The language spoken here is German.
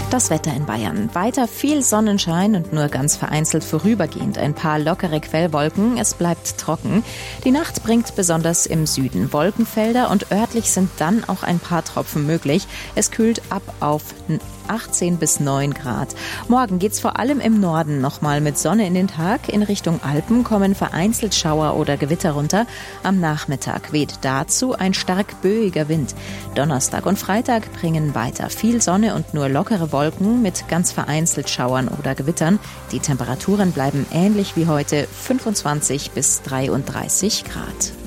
Das Wetter in Bayern. Weiter viel Sonnenschein und nur ganz vereinzelt vorübergehend ein paar lockere Quellwolken. Es bleibt trocken. Die Nacht bringt besonders im Süden Wolkenfelder und örtlich sind dann auch ein paar Tropfen möglich. Es kühlt ab auf 18 bis 9 Grad. Morgen geht's vor allem im Norden nochmal mit Sonne in den Tag. In Richtung Alpen kommen vereinzelt Schauer oder Gewitter runter. Am Nachmittag weht dazu ein stark böiger Wind. Donnerstag und Freitag bringen weiter viel Sonne und nur lockere Wolken mit ganz vereinzelt Schauern oder Gewittern. Die Temperaturen bleiben ähnlich wie heute 25 bis 33 Grad.